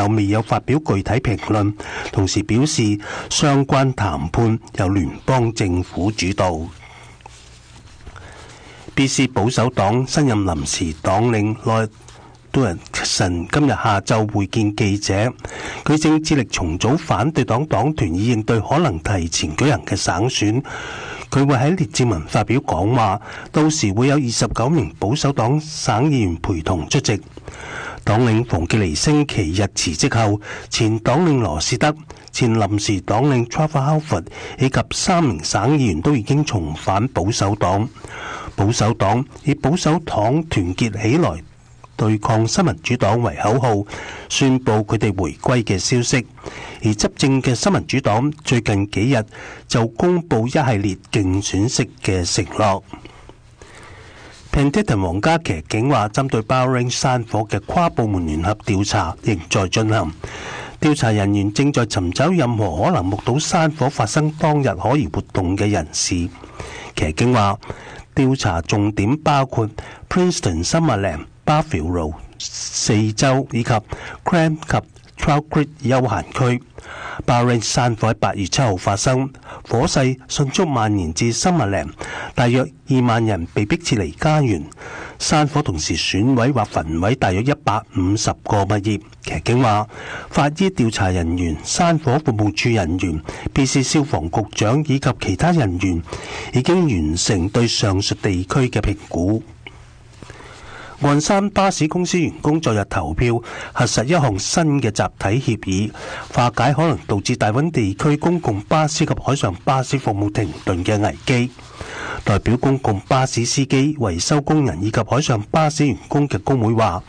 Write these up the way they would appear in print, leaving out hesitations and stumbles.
未有發表具體評論，同時表示相關談判由聯邦政府主導。BC 保守黨新任臨時黨領內杜仁臣今日下晝會見記者，佢正致力重組反對黨黨團以應對可能提前舉行嘅省選。佢會喺列治文發表講話，到時會有29名保守黨省議員陪同出席。黨領馮傑尼星期日辭職後，前黨領羅斯德、前臨時黨領 Trevor Halford 以及3名省議員都已經重返保守黨。保守黨以保守黨團結起來對抗新民主黨為口號，宣佈佢哋回歸嘅消息。而執政嘅新民主黨最近幾日就公佈一系列競選式嘅承諾。Penticton 皇家騎警話，針對 Bowring 山火嘅跨部門聯合調查仍在進行，調查人員正在尋找任何可能目睹山火發生當日可疑活動嘅人士。騎警話，調查重點包括 Princeton、Summerland、Barfield Road 四周以及 Cram 及 Trout Creek 休閒區。Bowring 山火喺8月7號發生，火勢迅速蔓延至 Summerland， 大約2萬人被迫撤離家園。山火同時損毀或焚毀大約150個物業。騎警話，法醫調查人員、山火服務處人員、BC 消防局長以及其他人員已經完成對上述地區嘅評估。岸山巴士公司員工昨日投票核實一項新嘅集體協議，化解可能導致大溫地區公共巴士及海上巴士服務停頓嘅危機。代表公共巴士司機、維修工人以及海上巴士員工嘅工會話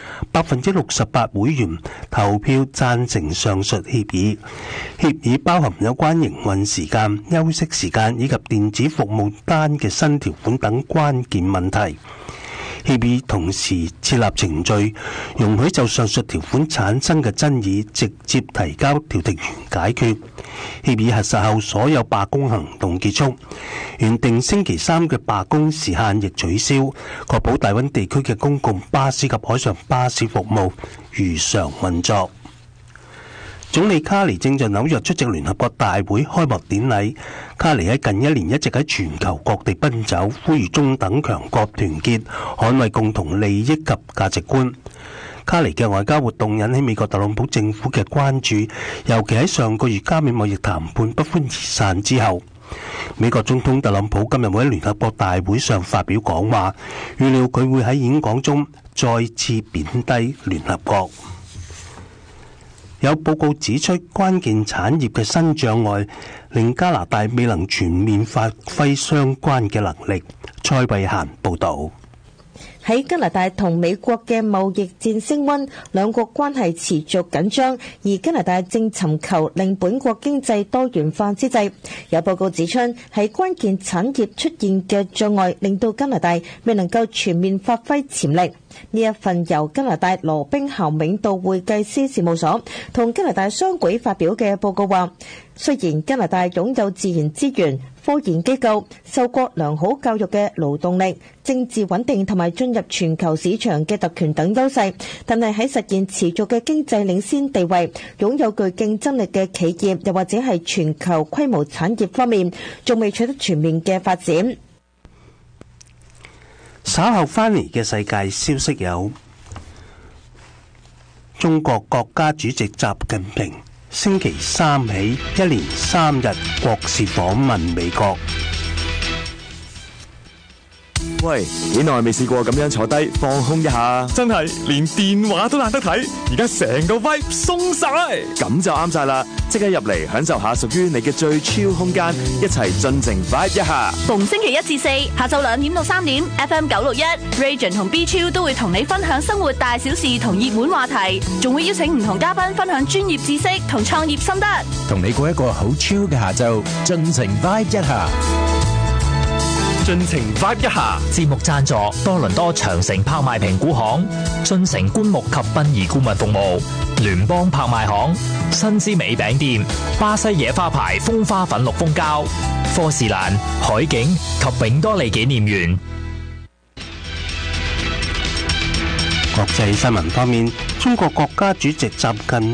，68%會員投票贊成上述協議。協議包含有關營運時間、休息時間以及電子服務單嘅新條款等關鍵問題。協議同時設立程序，容許就上述條款產生嘅爭議直接提交調停員解決。協議核實後，所有罷工行動結束，原定星期3嘅罷工時限亦取消，確保大溫地區嘅公共巴士及海上巴士服務如常運作。總理卡尼正在紐約出席聯合國大會開幕典禮。卡尼喺近1年一直喺全球各地奔走，呼籲中等強國團結，捍衛共同利益及價值觀。卡尼嘅外交活動引起美國特朗普政府嘅關注，尤其喺上個月加美貿易談判不歡而散之後。美國總統特朗普今日會喺聯合國大會上發表講話，預料佢會喺演講中再次貶低聯合國。有報告指出，關鍵產業嘅新障礙令加拿大未能全面發揮相關嘅能力。蔡慧嫻報導。 喺加拿大同美國嘅貿易戰升溫，兩國關係持續緊張，而加拿大正尋求令本國經濟多元化之際，有報告指出，喺關鍵產業出現嘅障礙，令到加拿大未能夠全面發揮潛力。呢一份由加拿大羅兵咸永道會計師事務所同加拿大商會發表嘅報告話，雖然加拿大擁有自然資源、科研機構、受過良好教育嘅勞動力、政治穩定同埋進入全球市場嘅特權等優勢，但係喺實現持續嘅經濟領先地位、擁有具競爭力嘅企業，又或者係全球規模產業方面，仲未取得全面嘅發展。 稍後翻嚟嘅世界消息有：中國國家主席習近平星期3起一連3日國事訪問美國。 喂，幾耐未試過咁樣坐低放空一下？ 真係連電話都懶得睇，而家成個 vibe 鬆晒， 咁就啱晒啦！即刻入嚟享受下屬於你嘅最 chill 空間，一齊盡情 vibe 一下。 逢星期1至4下晝2點到3點 ，FM 961 Region 同 B Chill 都會同你分享生活大小事同熱門話題，仲會邀請唔同嘉賓分享專業知識同創業心得， 同你過一個好 chill 嘅下晝，盡情 vibe 一下。 盡情 vibe 一下。 節目贊助多倫多長城拍賣評估行、進城棺木及殯儀顧問服務、聯邦拍賣行、新之美餅店、巴西野花牌風花粉綠蜂膠、科士蘭、海景及永多利紀念園。 國際新聞方面，中國國家主席習近